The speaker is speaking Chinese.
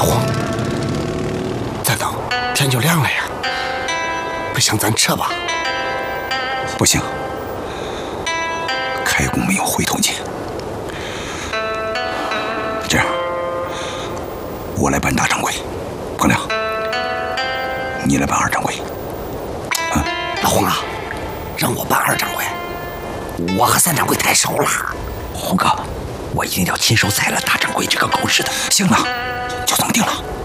黄，再等天就亮了呀。不行，咱撤吧。 不行，开弓没有回头箭。这样，我来办大掌柜，光亮，你来办二掌柜。 老黄啊，让我办二掌柜，我和三掌柜太熟了。 红哥，我一定要亲手宰了大掌柜这个狗日的。行了，就这么定了。